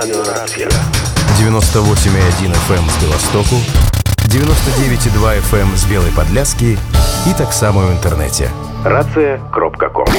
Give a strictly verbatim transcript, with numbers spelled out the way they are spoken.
радыёрацыя. девяносто восемь и один эф эм з Беластоку, девяносто девять и два эф эм з Белай Падляскі і таксама ў інтэрнэце. Рацыя кропка ком.